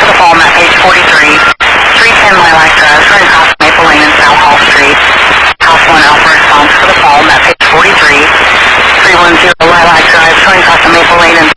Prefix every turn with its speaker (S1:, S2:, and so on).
S1: the fall, map page 43. 310 Lilac Drive, turning across Maple Lane and South Hall Street. House 1 Alpha response for the fall, map page 43. 310 Lilac Drive, turning across Maple Lane and